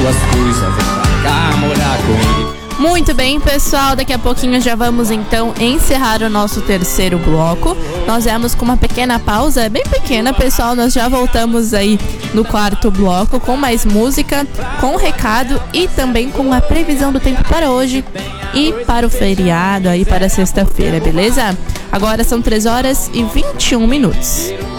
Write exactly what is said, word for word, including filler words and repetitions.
tuas coisas, vem pra cá morar comigo. Muito bem, pessoal, daqui a pouquinho já vamos então encerrar o nosso terceiro bloco. Nós viemos com uma pequena pausa, bem pequena, pessoal, nós já voltamos aí no quarto bloco com mais música, com recado e também com a previsão do tempo para hoje e para o feriado aí para sexta-feira, beleza? Agora são três horas e vinte e um minutos.